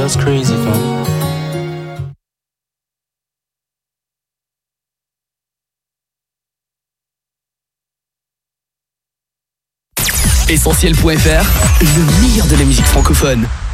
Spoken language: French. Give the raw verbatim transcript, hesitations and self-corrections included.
that's crazy, fam. Essentiel point F R, le meilleur de la musique francophone.